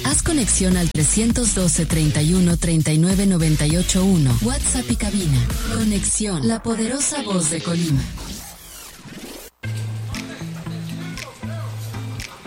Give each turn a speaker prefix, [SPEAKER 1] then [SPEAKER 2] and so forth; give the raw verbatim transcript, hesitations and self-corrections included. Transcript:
[SPEAKER 1] Haz conexión al trescientos doce, treinta y uno, treinta y nueve, noventa y ocho uno. WhatsApp y cabina. Conexión, la poderosa voz de Colima.